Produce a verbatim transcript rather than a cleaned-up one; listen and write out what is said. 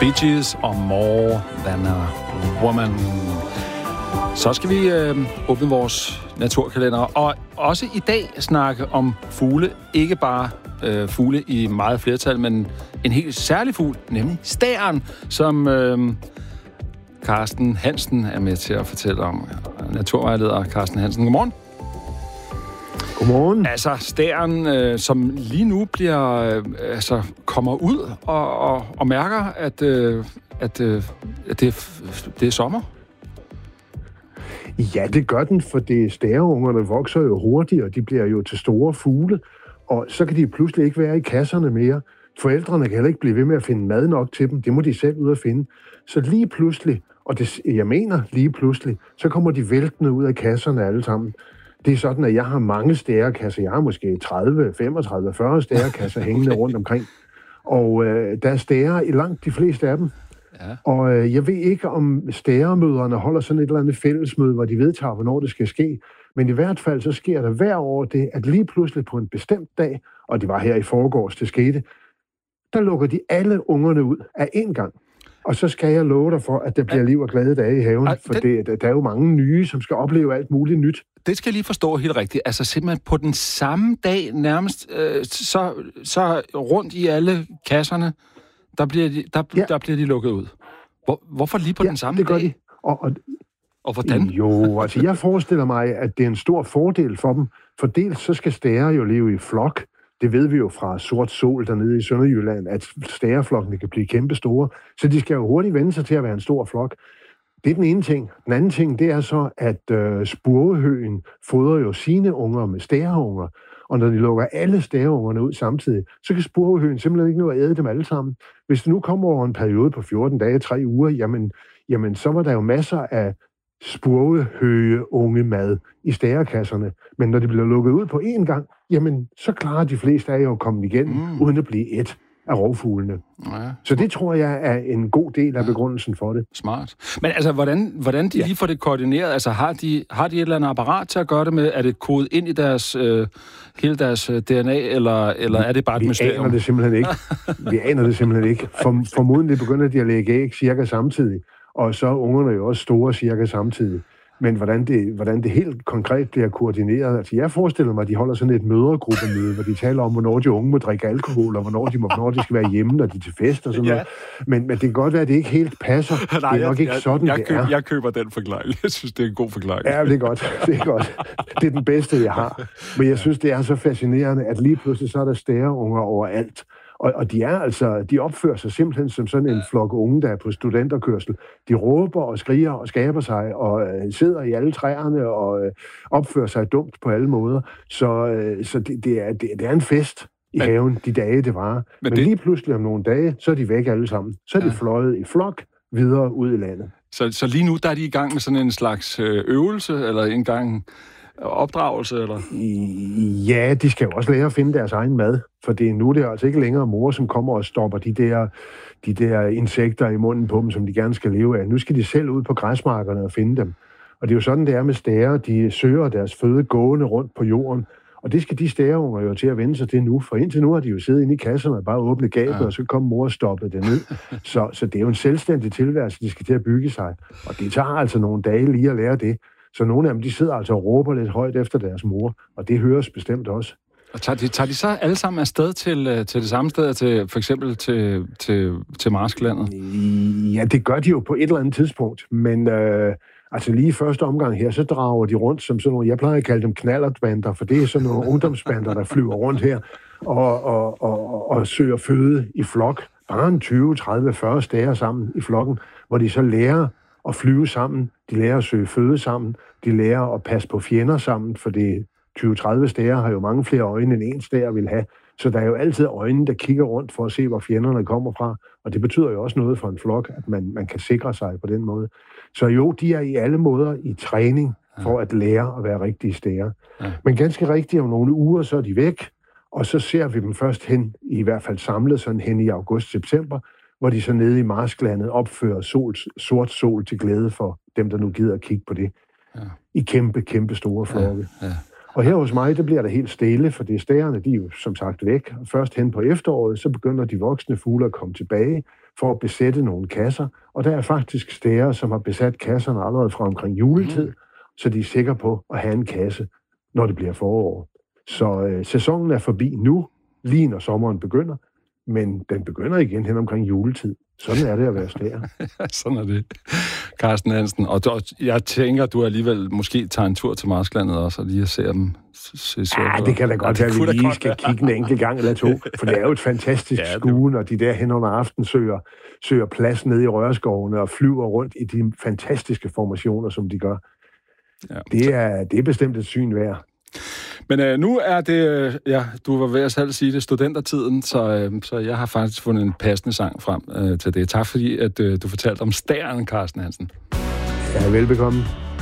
Bee Gees og More Than a Woman. Så skal vi øh, åbne vores naturkalender, og også i dag snakke om fugle. Ikke bare øh, fugle i meget flertal, men en helt særlig fugl, nemlig stæren, som øh, Carsten Hansen er med til at fortælle om. Naturvejleder Carsten Hansen, godmorgen. Godmorgen. Altså stæren, øh, som lige nu bliver, øh, altså kommer ud og, og, og mærker, at, øh, at, øh, at det, det er sommer. Ja, det gør den, for det stæreungerne vokser jo hurtigt, og de bliver jo til store fugle, og så kan de pludselig ikke være i kasserne mere. Forældrene kan heller ikke blive ved med at finde mad nok til dem. Det må de selv ud at finde. Så lige pludselig, og det, jeg mener lige pludselig, så kommer de væltende ud af kasserne alle sammen. Det er sådan, at jeg har mange stærekasser. Jeg har måske tredive, femogtredive, fyrre stærekasser hængende rundt omkring. Og øh, der er stærer i langt de fleste af dem. Ja. Og øh, jeg ved ikke, om stæremøderne holder sådan et eller andet fællesmøde, hvor de vedtager, hvornår det skal ske. Men i hvert fald, så sker der hver år det, at lige pludselig på en bestemt dag, og det var her i forgårs, det skete, der lukker de alle ungerne ud af én gang. Og så skal jeg love dig for, at der bliver liv og glade dage i haven, for det, der er jo mange nye, som skal opleve alt muligt nyt. Det skal jeg lige forstå helt rigtigt. Altså simpelthen på den samme dag nærmest, øh, så, så rundt i alle kasserne, der bliver de, der, ja. der bliver de lukket ud. Hvor, hvorfor lige på ja, den samme det gør dag? De. Og, og, og hvordan? Jo, altså jeg forestiller mig, at det er en stor fordel for dem, for dels så skal stære jo leve i flok. Det ved vi jo fra Sort Sol dernede i Sønderjylland, at stæreflokkene kan blive kæmpe store, så de skal jo hurtigt vende sig til at være en stor flok. Det er den ene ting. Den anden ting, det er så, at øh, spurvehøgen fodrer jo sine unger med stæreunger, og når de lukker alle stæreungerne ud samtidig, så kan spurvehøgen simpelthen ikke nå at æde dem alle sammen. Hvis det nu kommer over en periode på fjorten dage, tre uger, jamen, jamen så var der jo masser af spurvehøgeunge mad i stærekasserne. Men når de bliver lukket ud på én gang, jamen så klarer de fleste af jo at komme igen, mm. uden at blive et af rovfuglene. Ja. Så det tror jeg er en god del af begrundelsen for det. Smart. Men altså, hvordan, hvordan de ja. lige får det koordineret? Altså, har de, har de et eller andet apparat til at gøre det med? Er det kodet ind i deres, øh, hele deres D N A, eller, eller er det bare et Vi mysterium? Vi aner det simpelthen ikke. Vi aner det simpelthen ikke. For, formodentlig begynder de at lægge æg cirka samtidig, og så er ungerne jo også store cirka samtidig. Men hvordan det, hvordan det helt konkret bliver koordineret, altså jeg forestiller mig, at de holder sådan et mødergruppemøde, hvor de taler om, hvornår de unge må drikke alkohol, og hvornår de, må, hvornår de skal være hjemme, når de er til fest og sådan ja. noget. Men, men det kan godt være, at det ikke helt passer. Nej, det er nok jeg, ikke sådan, jeg, det køber, er. Jeg køber den forklaring. Jeg synes, det er en god forklaring. Ja, det er godt. Det er godt. Det er den bedste, jeg har. Men jeg synes, det er så fascinerende, at lige pludselig så er der stæreunger overalt. Og, og de er altså, de opfører sig simpelthen som sådan en flok unge, der er på studenterkørsel. De råber og skriger og skaber sig og øh, sidder i alle træerne og øh, opfører sig dumt på alle måder. Så, øh, så det, det, er, det, det er en fest i men, haven, de dage det varer. Men, men det... lige pludselig om nogle dage, så er de væk alle sammen. Så er de ja. fløjet i flok videre ud i landet. Så, så lige nu, der er de i gang med sådan en slags øvelse, eller en gang opdragelse, eller? Ja, de skal jo også lære at finde deres egen mad, for det er nu det er altså ikke længere mor, som kommer og stopper de der, de der insekter i munden på dem, som de gerne skal leve af. Nu skal de selv ud på græsmarkerne og finde dem. Og det er jo sådan, det er med stærer. De søger deres føde gående rundt på jorden, og det skal de stæreunger jo til at vende sig til nu, for indtil nu har de jo siddet inde i kasserne og bare åbnet gabet, ja. og så kommer mor og stoppet det ned. Så, så det er jo en selvstændig tilværelse, de skal til at bygge sig, og det tager altså nogle dage lige at lære det. Så nogle af dem, de sidder altså og råber lidt højt efter deres mor, og det høres bestemt også. Og tager de, tager de så alle sammen afsted til, til det samme sted, til, for eksempel til, til, til marsklandet? Ja, det gør de jo på et eller andet tidspunkt, men øh, altså lige i første omgang her, så drager de rundt som sådan nogle, jeg plejer at kalde dem knallertbander, for det er sådan nogle ungdomsbander, der flyver rundt her og, og, og, og, og søger føde i flok. Bare en tyve, tredive, fyrre stærer sammen i flokken, hvor de så lærer at flyve sammen, de lærer at søge føde sammen, de lærer at passe på fjender sammen, for det tyve tredive stærer har jo mange flere øjne, end en stær vil have. Så der er jo altid øjne, der kigger rundt for at se, hvor fjenderne kommer fra. Og det betyder jo også noget for en flok, at man, man kan sikre sig på den måde. Så jo, de er i alle måder i træning for at lære at være rigtige stærer. Ja. Men ganske rigtigt, om nogle uger, så er de væk, og så ser vi dem først hen, i hvert fald samlet sådan hen i august-september, hvor de så nede i marsklandet opfører sol, sort sol til glæde for dem, der nu gider at kigge på det. Ja. I kæmpe, kæmpe store flokke. Ja, ja. Og her hos mig, der bliver der helt stille, for det stærerne, de er jo som sagt væk. Først hen på efteråret, så begynder de voksne fugle at komme tilbage for at besætte nogle kasser. Og der er faktisk stærer, som har besat kasserne allerede fra omkring juletid, mm. så de er sikre på at have en kasse, når det bliver forår. Så øh, sæsonen er forbi nu, lige når sommeren begynder, men den begynder igen hen omkring juletid. Sådan er det at være stær. Sådan er det. Carsten Hansen. Og jeg tænker, du alligevel måske tager en tur til Marsklandet også, og lige ser dem. Se, se, ja, det kan da godt være, at vi lige godt skal kigge en enkelt gang eller to, for det er jo et fantastisk ja, skue, når de der hen under aften søger, søger plads ned i rørskovene og flyver rundt i de fantastiske formationer, som de gør. Ja. Det, er, det er bestemt et syn værd. Men øh, nu er det, ja, du var ved at selv sige det, studentertiden, så, øh, så jeg har faktisk fundet en passende sang frem øh, til det. Tak fordi, at øh, du fortalte om stæren, Carsten Hansen. Ja, velbekomme.